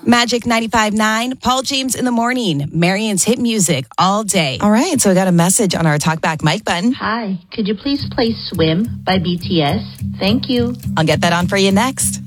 Magic 95.9, Paul James in the morning, Marion's hit music all day. All right, so we got a message on our TalkBack mic button. Hi, could you please play Swim by BTS? Thank you. I'll get that on for you next.